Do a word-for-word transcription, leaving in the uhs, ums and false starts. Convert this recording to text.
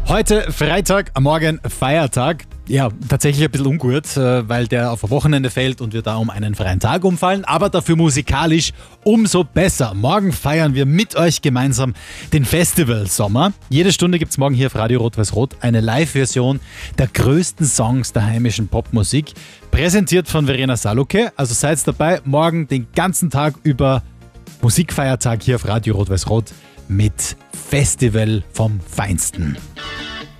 Heute Freitag, morgen Feiertag. Ja, tatsächlich ein bisschen ungut, weil der auf ein Wochenende fällt und wir da um einen freien Tag umfallen, aber dafür musikalisch umso besser. Morgen feiern wir mit euch gemeinsam den Festival Sommer. Jede Stunde gibt es morgen hier auf Radio Rot-Weiß-Rot eine Live-Version der größten Songs der heimischen Popmusik, präsentiert von Verena Saluke. Also seid dabei, morgen den ganzen Tag über Musikfeiertag hier auf Radio Rot-Weiß-Rot mit Festival vom Feinsten.